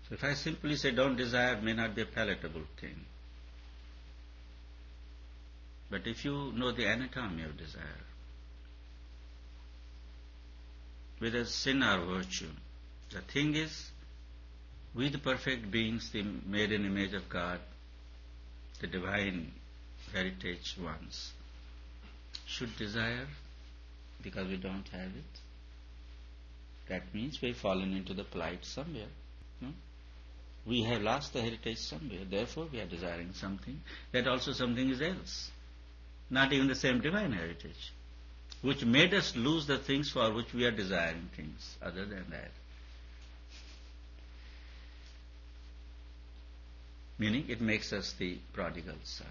So if I simply say don't desire, it may not be a palatable thing. But if you know the anatomy of desire, whether sin or virtue, the thing is, we the perfect beings, the made in image of God, the divine heritage ones, should desire because we don't have it. That means we've fallen into the plight somewhere. No? We have lost the heritage somewhere, therefore we are desiring something. That also something is else. Not even the same divine heritage, which made us lose the things for which we are desiring things other than that. Meaning it makes us the prodigal son.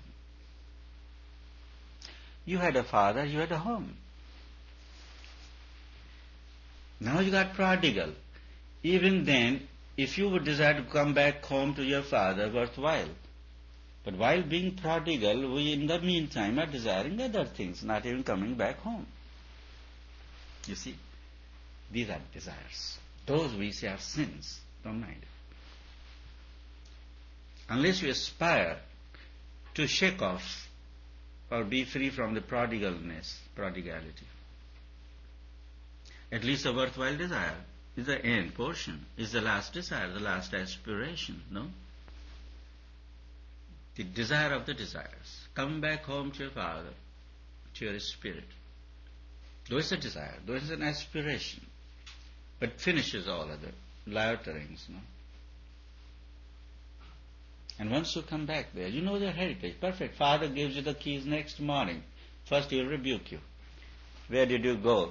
You had a father, you had a home. Now you got prodigal. Even then, if you would desire to come back home to your father, worthwhile. But while being prodigal, we in the meantime are desiring other things, not even coming back home. You see, these are desires. Those we say are sins. Don't mind it. Unless you aspire to shake off or be free from the prodigality. At least a worthwhile desire is the end portion, is the last desire, the last aspiration, no? The desire of the desires. Come back home to your father, to your spirit. Though it's a desire, though it's an aspiration, but finishes all other loiterings, no? And once you come back there, you know their heritage. Perfect. Father gives you the keys next morning. First he will rebuke you. Where did you go?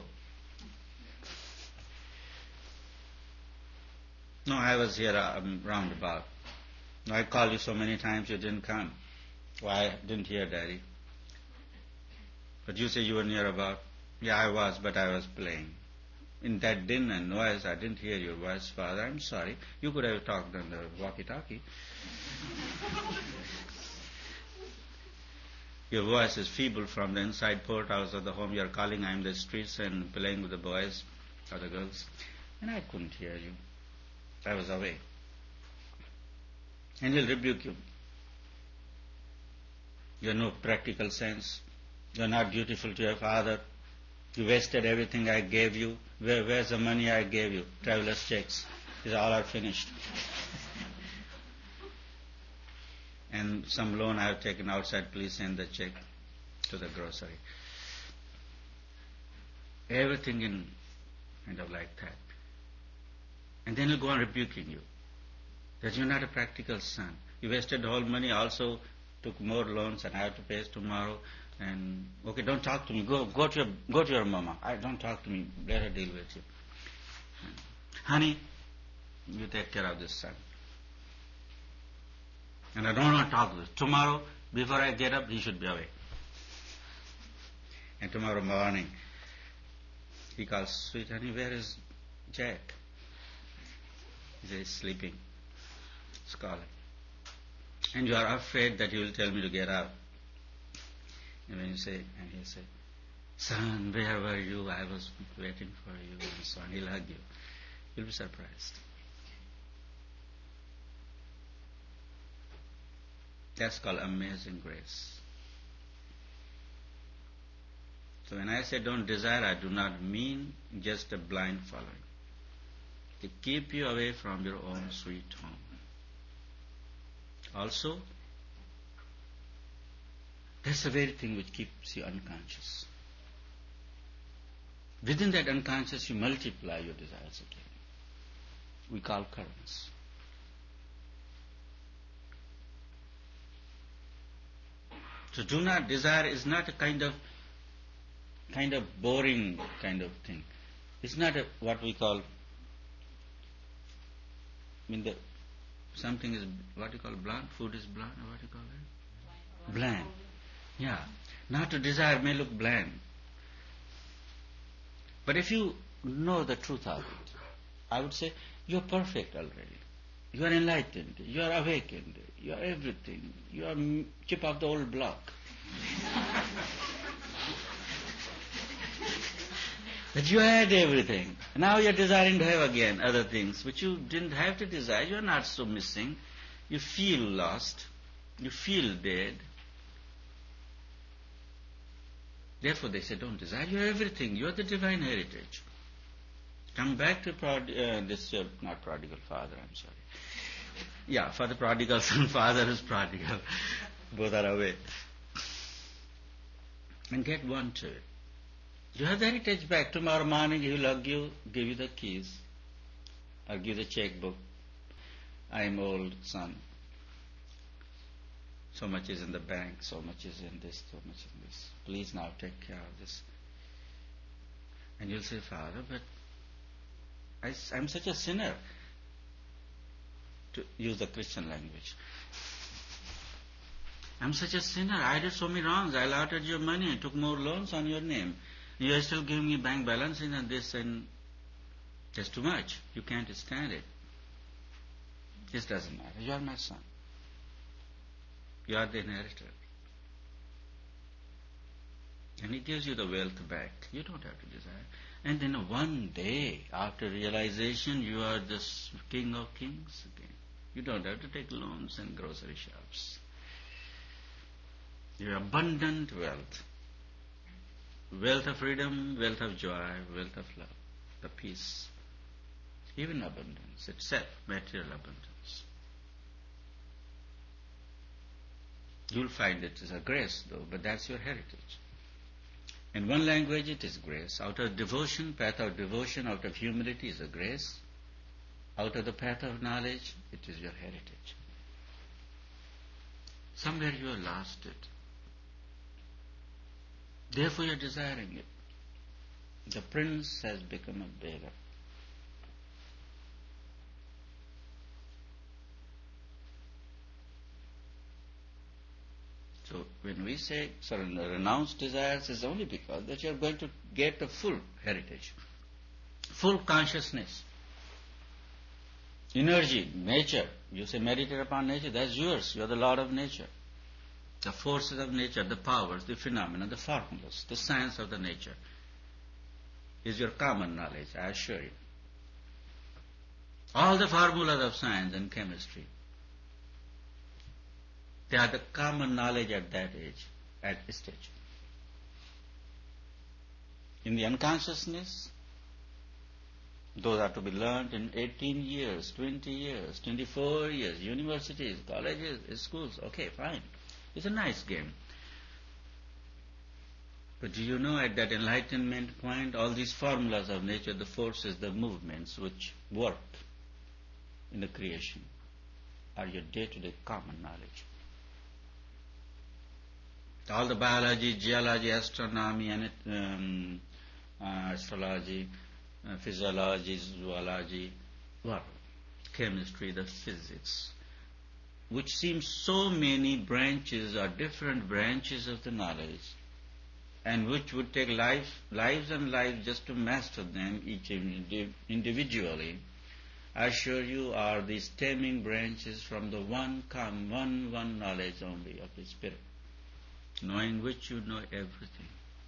No, I was here roundabout. No, I called you so many times you didn't come. Why, I didn't hear, Daddy. But you say you were near about. Yeah, I was, but I was playing. In that din and noise, I didn't hear your voice, Father. I'm sorry. You could have talked on the walkie-talkie. Your voice is feeble from the inside porthouse of the home. You're calling, I'm in the streets and playing with the boys or the girls. And I couldn't hear you. I was away. And he'll rebuke you. You have no practical sense. You're not dutiful to your father. You wasted everything I gave you. Where's the money I gave you? Traveler's checks. These all are finished. And some loan I have taken outside, please send the check to the grocery. Everything in kind of like that. And then he'll go on rebuking you. That you're not a practical son. You wasted the whole money, also took more loans and I have to pay tomorrow. And okay, don't talk to me. Go to your mama. Don't talk to me. Let her deal with you. Honey, you take care of this son. And I don't want to talk to this. Tomorrow, before I get up, he should be awake. And tomorrow morning, he calls, sweet honey, where is Jack? He says, he's sleeping. He's calling. And you are afraid that he will tell me to get up. And when you say, and he'll say, son, where were you? I was waiting for you. And so on. He'll hug you. You'll be surprised. That's called amazing grace. So when I say don't desire, I do not mean just a blind following. To keep you away from your own sweet home. Also, that's the very thing which keeps you unconscious. Within that unconscious, you multiply your desires again. We call karmas. So do not desire is not a kind of boring kind of thing. It's not what we call. Something is what you call bland. Food is bland, or what you call it? Bland. Yeah. Not to desire may look bland. But if you know the truth of it, I would say you're perfect already. You are enlightened. You are awakened. You are everything. You are chip of the old block. That you had everything. Now you're desiring to have again other things which you didn't have to desire. You're not so missing. You feel lost. You feel dead. Therefore they say, don't desire. You have everything. You are the divine heritage. Come back to not prodigal father, I'm sorry. Yeah, for the prodigal son, father is prodigal. Both are away. And get one to it. You have the heritage back. Tomorrow morning he will give you the keys. Or give the checkbook. I am old, son. So much is in the bank, so much is in this, so much in this. Please now take care of this. And you'll say, Father, but I'm such a sinner. To use the Christian language. I'm such a sinner. I did so many wrongs. I allotted your money. I took more loans on your name. You are still giving me bank balance and this, and that's too much. You can't stand it. This doesn't matter. You are my son. You are the inheritor. And he gives you the wealth back. You don't have to desire. And then one day, after realization, you are the king of kings again. You don't have to take loans and grocery shops. You have abundant wealth. Wealth of freedom, wealth of joy, wealth of love, the peace. Even abundance itself, material abundance. You'll find it is a grace though, but that's your heritage. In one language it is grace. Out of devotion, path of devotion, out of humility is a grace. Out of the path of knowledge, it is your heritage. Somewhere you have lost it. Therefore you are desiring it. The prince has become a beggar. So when we say renounce desires, is only because that you are going to get a full heritage, full consciousness, energy, nature. You say meditate upon nature, that's yours. You are the Lord of nature. The forces of nature, the powers, the phenomena, the formulas, the science of the nature is your common knowledge, I assure you. All the formulas of science and chemistry, they are the common knowledge at that age, at this stage. In the unconsciousness, those are to be learned in 18 years, 20 years, 24 years, universities, colleges, schools. Okay, fine. It's a nice game. But do you know at that enlightenment point, all these formulas of nature, the forces, the movements which work in the creation are your day-to-day common knowledge. All the biology, geology, astronomy, and astrology, physiology, zoology, chemistry, the physics, which seems so many branches or different branches of the knowledge, and which would take lives and lives just to master them each individually, I assure you are the stemming branches from the one knowledge only of the Spirit, knowing which you know everything.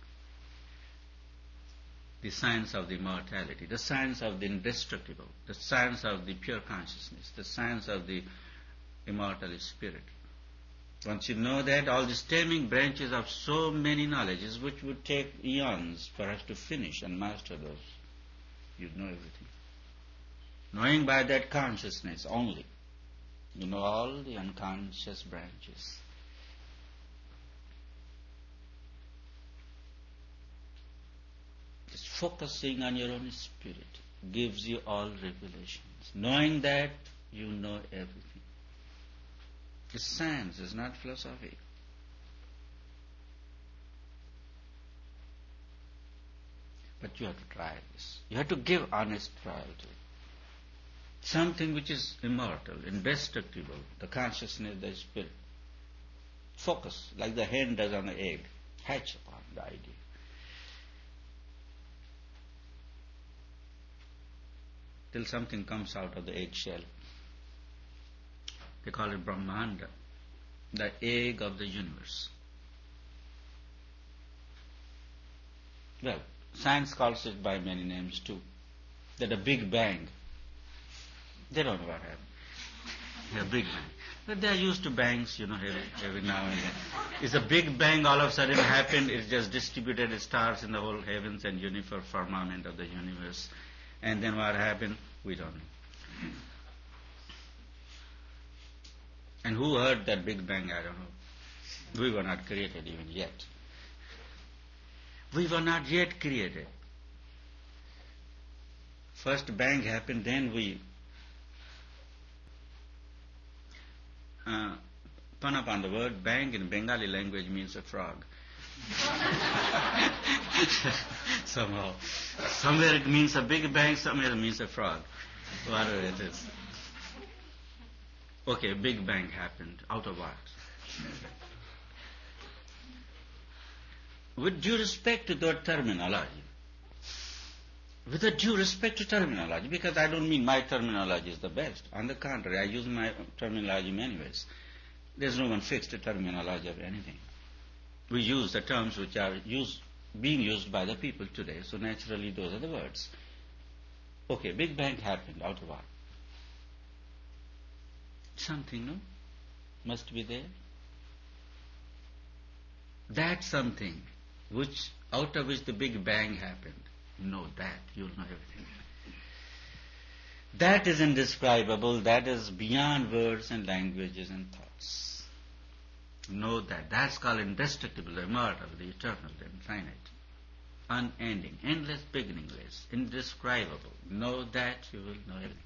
The science of the immortality, the science of the indestructible, the science of the pure consciousness, the science of the immortal spirit. Once you know that, all the stemming branches of so many knowledges, which would take eons perhaps to finish and master those, you know everything. Knowing by that consciousness only, you know all the unconscious branches. Just focusing on your own spirit gives you all revelations. Knowing that, you know everything. It's science, it's not philosophy. But you have to try this. You have to give honest trial to it. Something which is immortal, indestructible, the consciousness, the spirit. Focus, like the hen does on the egg. Hatch upon the idea. Till something comes out of the eggshell. They call it Brahmanda, the egg of the universe. Well, Science calls it by many names too. That a Big Bang. They don't know what happened. A Big Bang. But they are used to bangs, every now and then. It's a Big Bang all of a sudden happened. It just distributed stars in the whole heavens and uniform firmament of the universe. And then what happened? We don't know. And who heard that Big Bang? I don't know. We were not created even yet. We were not yet created. First bang happened, then we... Pun upon the word, bang in Bengali language means a frog. Somehow. Somewhere it means a big bang, somewhere it means a frog. Whatever it is. Okay, Big Bang happened. Out of what? With due respect to the terminology. With a due respect to terminology, because I don't mean my terminology is the best. On the contrary, I use my terminology in many ways. There's no one fixed terminology of anything. We use the terms which are being used by the people today, so naturally those are the words. Okay, Big Bang happened. Out of what? Something, no? Must be there. That something out of which the Big Bang happened. Know that, you'll know everything. That is indescribable, that is beyond words and languages and thoughts. Know that. That's called indestructible, immortal, the eternal, the infinite, unending, endless, beginningless, indescribable. Know that, you will know everything.